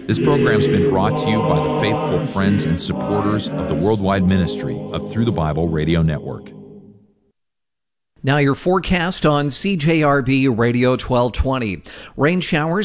This program's been brought to you by the faithful friends and supporters of the worldwide ministry of Through the Bible Radio Network. Now your forecast on CJRB Radio 1220. Rain showers